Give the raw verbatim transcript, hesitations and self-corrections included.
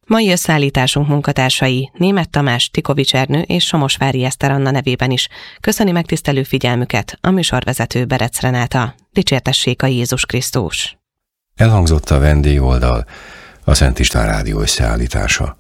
Mai összeállításunk munkatársai Németh Tamás, Tikovics Ernő és Somosvári Eszter Anna nevében is köszöni megtisztelő figyelmüket a műsorvezető Berec Renáta. Dicsértessék a Jézus Krisztus! Elhangzott a vendégoldal, a Szent István Rádió összeállítása.